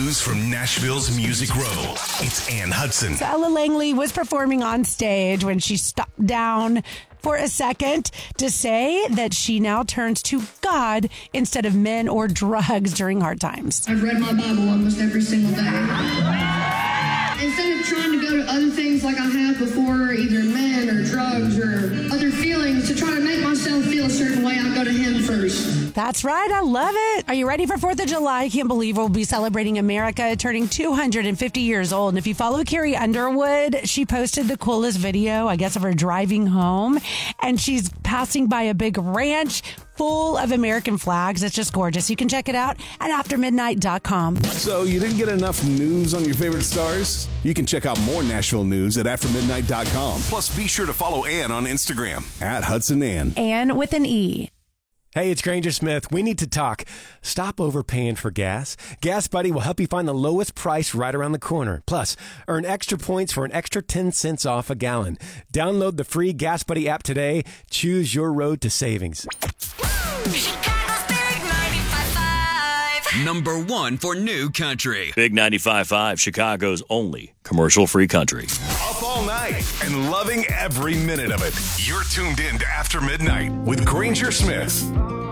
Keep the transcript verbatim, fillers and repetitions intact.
news from Nashville's Music Row. It's Ann Hudson. So Ella Langley was performing on stage when she stopped down for a second to say that she now turns to God instead of men or drugs during hard times. I've read my Bible almost every single day. Instead of trying to go to other things like I have before, either men or drugs or other feelings, to try to make myself feel a certain way, I go to Him first. That's right. I love it. Are you ready for fourth of July? I can't believe we'll be celebrating America turning two hundred fifty years old. And if you follow Carrie Underwood, she posted the coolest video, I guess, of her driving home. And she's passing by a big ranch full of American flags. It's just gorgeous. You can check it out at after midnight dot com. So you didn't get enough news on your favorite stars? You can check out more Nashville news at after midnight dot com. Plus, be sure to follow Ann on Instagram. At Hudson Ann. Ann with an E. Hey, it's Granger Smith. We need to talk. Stop overpaying for gas. Gas Buddy will help you find the lowest price right around the corner. Plus, earn extra points for an extra ten cents off a gallon. Download the free Gas Buddy app today. Choose your road to savings. Number one for new country. Big ninety-five point five, Chicago's only commercial-free country. Up all night and loving every minute of it. You're tuned in to After Midnight with Granger Smith.